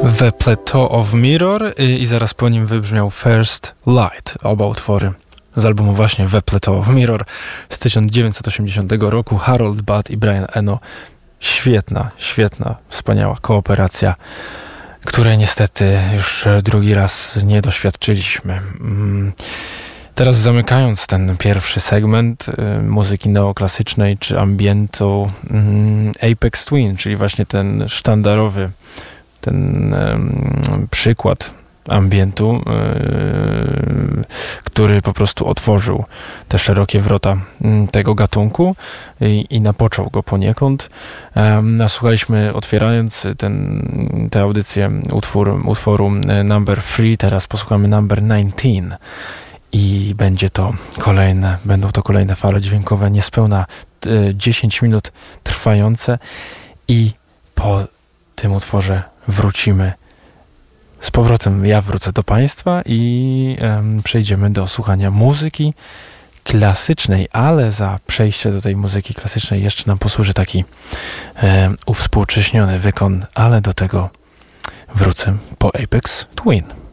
The Plateau of Mirror i zaraz po nim wybrzmiał First Light, oba utwory z albumu właśnie The Plateau of Mirror z 1980 roku. Harold Budd i Brian Eno. Świetna, wspaniała kooperacja, której niestety już drugi raz nie doświadczyliśmy. Teraz zamykając ten pierwszy segment muzyki neoklasycznej czy ambientu, Aphex Twin, czyli właśnie ten sztandarowy, ten przykład ambientu, który po prostu otworzył te szerokie wrota tego gatunku i napoczął go poniekąd. Nasłuchaliśmy, otwierając tę audycję, utworu Number 3, teraz posłuchamy Number 19 i będą to kolejne fale dźwiękowe, niespełna 10 minut trwające i po tym utworze wrócimy z powrotem. Ja wrócę do Państwa i przejdziemy do słuchania muzyki klasycznej, ale za przejście do tej muzyki klasycznej jeszcze nam posłuży taki uwspółcześniony wykon, ale do tego wrócę po Aphex Twin.